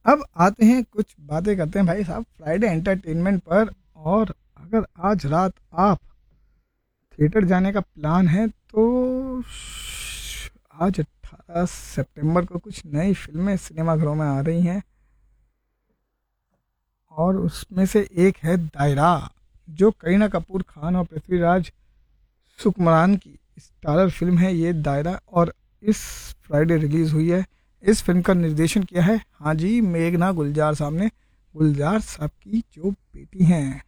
अब आते हैं कुछ बातें करते हैं भाई साहब फ्राइडे एंटरटेनमेंट पर। और अगर आज रात आप थिएटर जाने का प्लान है तो आज 18 सितंबर को कुछ नई फिल्में सिनेमाघरों में आ रही हैं और उसमें से एक है दायरा, जो करीना कपूर खान और पृथ्वीराज सुकुमारन की स्टारर फिल्म है ये दायरा। और इस फ्राइडे रिलीज़ हुई है। इस फिल्म का निर्देशन किया है हाँ जी मेघना गुलजार साहब ने, गुलजार साहब की जो बेटी हैं।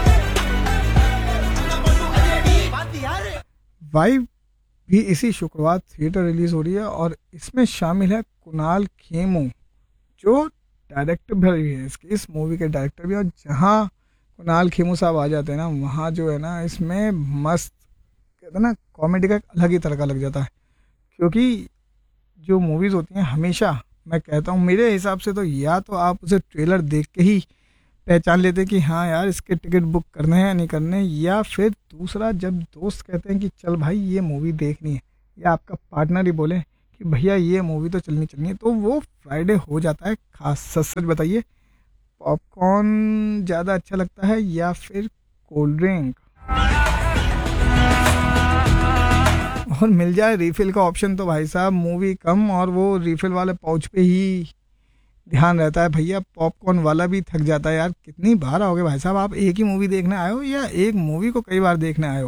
वाइब भी इसी शुक्रवार थिएटर रिलीज हो रही है और इसमें शामिल है कुणाल खेमू, जो डायरेक्टर भी है इस मूवी के डायरेक्टर भी। और जहाँ कुणाल खेमू साहब आ जाते हैं ना वहाँ जो है ना इसमें मस्त कहते हैं ना कॉमेडी का एक अलग ही तड़का लग जाता है। क्योंकि जो मूवीज़ होती हैं हमेशा मैं कहता हूँ मेरे हिसाब से तो या तो आप उसे ट्रेलर देख के ही पहचान लेते हैं कि हाँ यार इसके टिकट बुक करने हैं या नहीं करने, या फिर दूसरा जब दोस्त कहते हैं कि चल भाई ये मूवी देखनी है, या आपका पार्टनर ही बोले कि भैया ये मूवी तो चलनी चलनी है, तो वो फ्राइडे हो जाता है खास। सच सच बताइए पॉपकॉर्न ज़्यादा अच्छा लगता है या फिर कोल्ड ड्रिंक? और मिल जाए रिफिल का ऑप्शन तो भाई साहब मूवी कम और वो रिफिल वाले पाउच पे ही ध्यान रहता है। भैया पॉपकॉर्न वाला भी थक जाता है यार। कितनी बार आओगे भाई साहब आप? एक ही मूवी देखने आए हो या एक मूवी को कई बार देखने आए हो?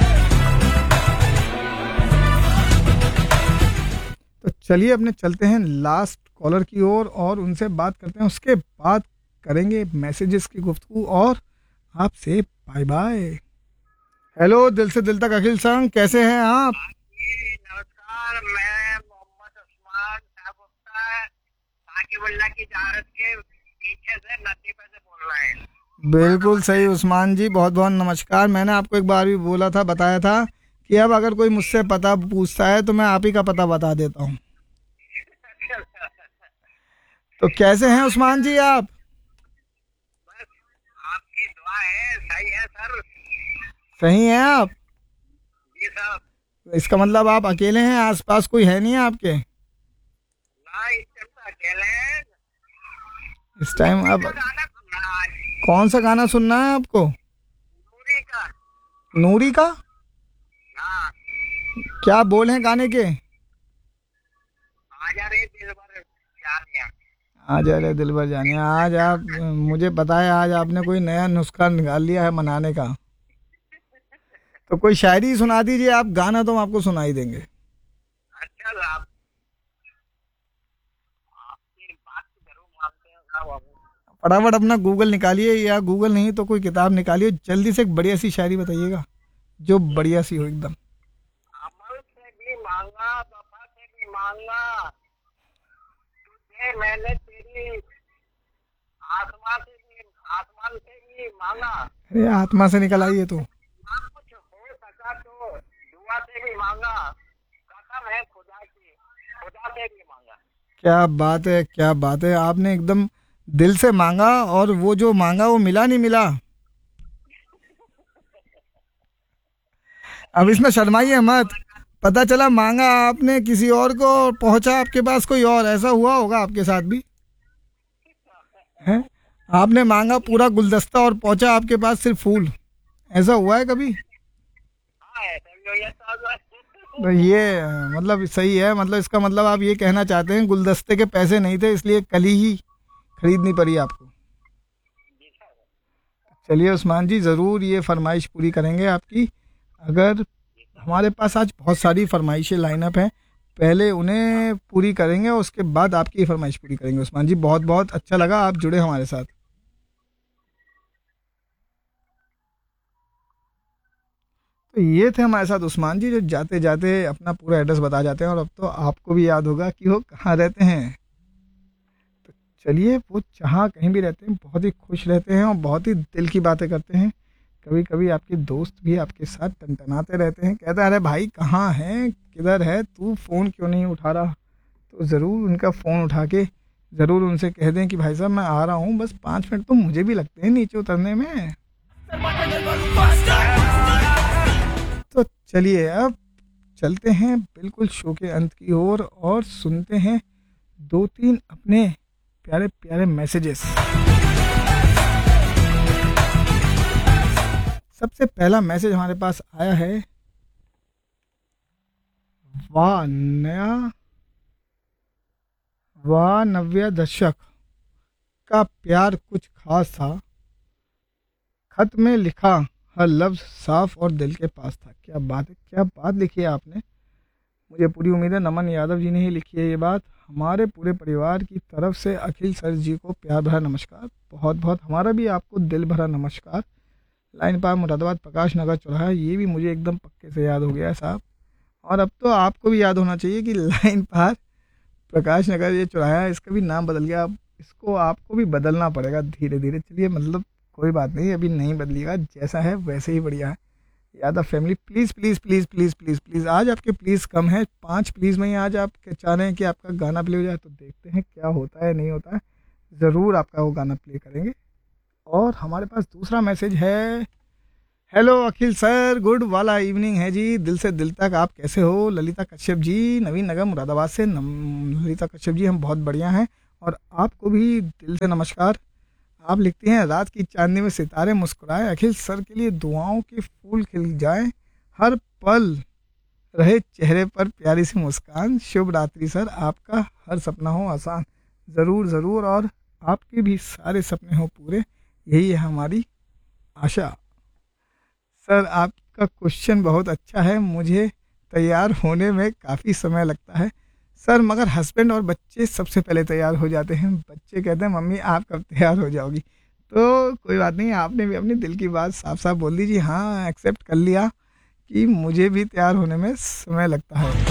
तो चलिए अपने चलते हैं लास्ट कॉलर की ओर और उनसे बात करते हैं। उसके बाद करेंगे मैसेजेस की गुफ्तगू और आपसे बाय बाय। हेलो दिल से दिल तक अखिल संग, कैसे हैं आप? नमस्कार, मैं मोहम्मद उस्मान शाहगुफ्ता साकिबुल्लाह की ज़ियारत के पीछे से लतीफ़े से बोल रहे हैं। बिल्कुल सही उस्मान जी, बहुत बहुत नमस्कार। मैंने आपको एक बार भी बोला था, बताया था कि अब अगर कोई मुझसे पता पूछता है तो मैं आप ही का पता बता देता हूँ। तो कैसे हैं उस्मान जी आप? बस आपकी दुआ है, सही है सर। सही हैं आप? जी साहब। इसका मतलब आप अकेले हैं, आसपास कोई है नहीं है आपके ना इस टाइम तो अकेले हैं। इस टाइम? अब गाना सुनना आज कौन सा गाना सुनना है आपको? नूरी का। नूरी का? हाँ, क्या बोल हैं गाने के? आजा रे दिल भर जानिया। आज अरे दिल भर जाने। आज आप मुझे पता है आज आपने कोई नया नुस्खा निकाल लिया है मनाने का। तो कोई शायरी सुना दीजिए आप, गाना तो हम आपको सुनाई देंगे। अच्छा साहब, आपकी बात तो जरूर मानते हैं साहब हम। फटाफट अपना गूगल निकालिए, या गूगल नहीं तो कोई किताब निकालिए, जल्दी से एक बढ़िया सी शायरी बताइएगा जो बढ़िया सी हो एकदम। अमल से भी मांगा, वफा से भी मांगा, तुझे मैंने तेरी आसमान से भी मांगा। अरे आत्मा से निकल आई है तो। ना कुछ हो सका तो दुआ से भी मांगा, कसम है खुदा की, खुदा से भी मांगा। क्या बात है, क्या बात है, आपने एकदम दिल से मांगा और वो जो मांगा वो मिला नहीं मिला। अब इसमें शर्माइए मत। पता चला मांगा आपने किसी और को और पहुंचा आपके पास कोई और, ऐसा हुआ होगा आपके साथ भी है? आपने मांगा पूरा गुलदस्ता और पहुंचा आपके पास सिर्फ फूल, ऐसा हुआ है कभी? हाँ ऐसा भी हो जाता है। तो ये मतलब सही है, मतलब इसका मतलब आप ये कहना चाहते हैं गुलदस्ते के पैसे नहीं थे इसलिए कली ही खरीदनी पड़ी आपको। चलिए उस्मान जी ज़रूर ये फरमाइश पूरी करेंगे आपकी। अगर हमारे पास आज बहुत सारी फरमाइशें लाइनअप हैं, पहले उन्हें पूरी करेंगे और उसके बाद आपकी फरमाइश पूरी करेंगे। उस्मान जी बहुत बहुत अच्छा लगा आप जुड़े हमारे साथ। तो ये थे हमारे साथ उस्मान जी, जो जाते जाते अपना पूरा एड्रेस बता जाते हैं और अब तो आपको भी याद होगा कि वो कहाँ रहते हैं। तो चलिए, वो जहाँ कहीं भी रहते हैं बहुत ही खुश रहते हैं और बहुत ही दिल की बातें करते हैं। कभी कभी आपके दोस्त भी आपके साथ टनटनाते रहते हैं, कहता है अरे भाई कहाँ है, किधर है तू, फ़ोन क्यों नहीं उठा रहा? तो ज़रूर उनका फ़ोन उठा के ज़रूर उनसे कह दें कि भाई साहब मैं आ रहा हूँ, बस 5 मिनट तो मुझे भी लगते हैं नीचे उतरने में। तो चलिए अब चलते हैं बिल्कुल शो के अंत की ओर और सुनते हैं 2-3 अपने प्यारे प्यारे मैसेजेस। सबसे पहला मैसेज हमारे पास आया है, वाह नव्या दशक का प्यार कुछ खास था, खत में लिखा हर लफ्ज साफ और दिल के पास था। क्या बात है, क्या बात लिखी है आपने। मुझे पूरी उम्मीद है नमन यादव जी ने ही लिखी है ये बात। हमारे पूरे परिवार की तरफ से अखिल सर जी को प्यार भरा नमस्कार, बहुत बहुत। हमारा भी आपको दिल भरा नमस्कार। लाइन पार मुरादाबाद प्रकाश नगर चौराहा, ये भी मुझे एकदम पक्के से याद हो गया है साहब। और अब तो आपको भी याद होना चाहिए कि लाइन पार प्रकाश नगर ये चौराहा है, इसका भी नाम बदल गया। अब इसको आपको भी बदलना पड़ेगा धीरे धीरे। चलिए, मतलब कोई बात नहीं, अभी नहीं बदलिएगा, जैसा है वैसे ही बढ़िया है। Yadav family please please please please please please, आज आपके प्लीज़ कम है, 5 प्लीज़ में ही आज आप चाह रहे हैं कि आपका गाना प्ले हो जाए, तो देखते हैं क्या होता है नहीं होता है। ज़रूर आपका वो गाना प्ले करेंगे। और हमारे पास दूसरा मैसेज है, हेलो अखिल सर, गुड वाला इवनिंग है जी, दिल से दिल तक आप कैसे हो। ललिता कश्यप जी, नवीन नगर मुरादाबाद से। ललिता कश्यप जी, हम बहुत बढ़िया हैं और आपको भी दिल से नमस्कार। आप लिखती हैं, रात की चांदनी में सितारे मुस्कुराए, अखिल सर के लिए दुआओं के फूल खिल जाएं, हर पल रहे चेहरे पर प्यारी सी मुस्कान, शुभ रात्रि सर, आपका हर सपना हो आसान। ज़रूर ज़रूर, और आपके भी सारे सपने हो पूरे, यही है हमारी आशा। सर आपका क्वेश्चन बहुत अच्छा है, मुझे तैयार होने में काफ़ी समय लगता है सर, मगर हस्बैंड और बच्चे सबसे पहले तैयार हो जाते हैं। बच्चे कहते हैं मम्मी आप कब तैयार हो जाओगी। तो कोई बात नहीं, आपने भी अपने दिल की बात साफ साफ बोल दी जी। हाँ, एक्सेप्ट कर लिया कि मुझे भी तैयार होने में समय लगता है।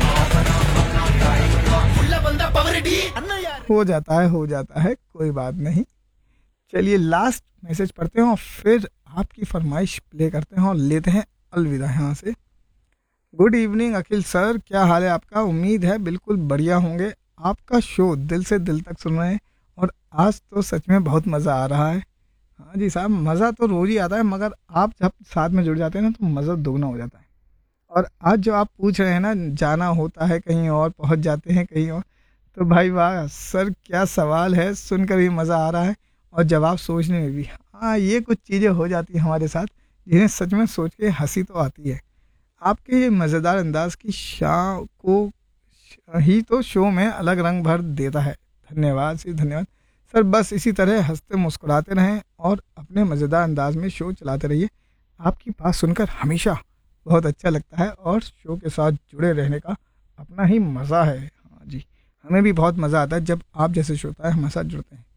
हो जाता है, कोई बात नहीं। चलिए लास्ट मैसेज पढ़ते हैं और फिर आपकी फरमाइश प्ले करते हैं और लेते हैं अलविदा यहाँ से। गुड इवनिंग अखिल सर, क्या हाल है आपका। उम्मीद है बिल्कुल बढ़िया होंगे। आपका शो दिल से दिल तक सुन रहे हैं और आज तो सच में बहुत मज़ा आ रहा है। हाँ जी साहब, मज़ा तो रोज़ ही आता है, मगर आप जब साथ में जुड़ जाते हैं ना तो मज़ा दोगुना हो जाता है। और आज जो आप पूछ रहे हैं ना, जाना होता है कहीं और, पहुंच जाते हैं कहीं और, तो भाई वाह सर, क्या सवाल है, सुनकर ही मज़ा आ रहा है और जवाब सोचने में भी। हाँ, ये कुछ चीज़ें हो जाती हैं हमारे साथ जिन्हें सच में सोच के हंसी तो आती है। आपके ये मज़ेदार अंदाज की शाम को ही तो शो में अलग रंग भर देता है। धन्यवाद जी, धन्यवाद सर। बस इसी तरह हंसते मुस्कुराते रहें और अपने मज़ेदार अंदाज में शो चलाते रहिए। आपकी बात सुनकर हमेशा बहुत अच्छा लगता है और शो के साथ जुड़े रहने का अपना ही मज़ा है। हाँ जी, हमें भी बहुत मज़ा आता है जब आप जैसे श्रोता है हमारे साथ जुड़ते हैं।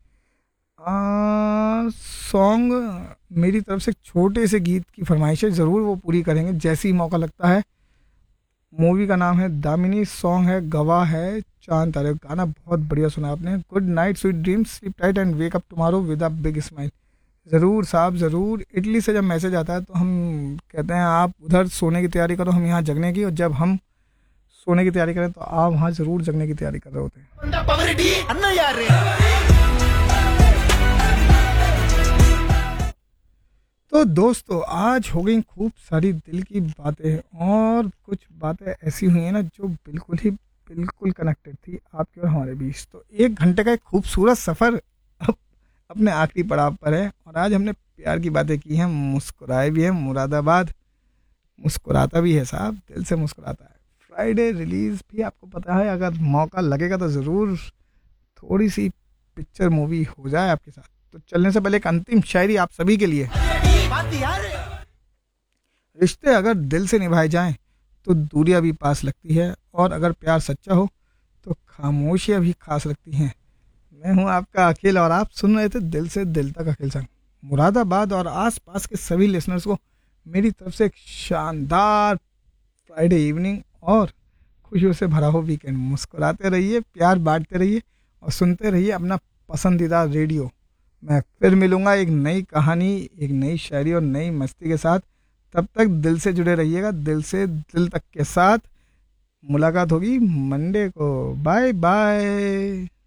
सॉन्ग मेरी तरफ से छोटे से गीत की फरमाइश है, ज़रूर वो पूरी करेंगे जैसे ही मौका लगता है। मूवी का नाम है दामिनी, सॉन्ग है गवाह है चांद तारे। गाना बहुत बढ़िया सुना आपने। Good night, sweet dreams, sleep tight and wake up tomorrow with a big smile. ज़रूर साहब ज़रूर। इटली से जब मैसेज आता है तो हम कहते हैं आप उधर सोने की तैयारी करो, हम यहाँ जगने की, और जब हम सोने की तैयारी करें तो आप वहाँ ज़रूर जगने की तैयारी कर रहे होते हैं। तो दोस्तों, आज हो गई खूब सारी दिल की बातें और कुछ बातें ऐसी हुई हैं ना जो बिल्कुल कनेक्टेड थी आपके और हमारे बीच। तो 1 घंटे का एक खूबसूरत सफ़र अब अपने आखिरी पड़ाव पर है और आज हमने प्यार की बातें की हैं, मुस्कुराए भी हैं। मुरादाबाद मुस्कुराता भी है साहब, दिल से मुस्कुराता है। फ्राइडे रिलीज़ भी आपको पता है, अगर मौका लगेगा तो ज़रूर थोड़ी सी पिक्चर मूवी हो जाए आपके साथ। तो चलने से पहले एक अंतिम शायरी आप सभी के लिए। रिश्ते अगर दिल से निभाए जाएं तो दूरियां भी पास लगती है, और अगर प्यार सच्चा हो तो खामोशियां भी खास लगती हैं। मैं हूं आपका अखिल और आप सुन रहे थे दिल से दिल तक अखिल संग। मुरादाबाद और आसपास के सभी लिसनर्स को मेरी तरफ से एक शानदार फ्राइडे इवनिंग और खुशियों से भरा हो वीकेंड। मुस्कुराते रहिए, प्यार बांटते रहिए और सुनते रहिए अपना पसंदीदा रेडियो। मैं फिर मिलूँगा एक नई कहानी, एक नई शायरी और नई मस्ती के साथ। तब तक दिल से जुड़े रहिएगा, दिल से दिल तक के साथ। मुलाकात होगी मंडे को। Bye bye.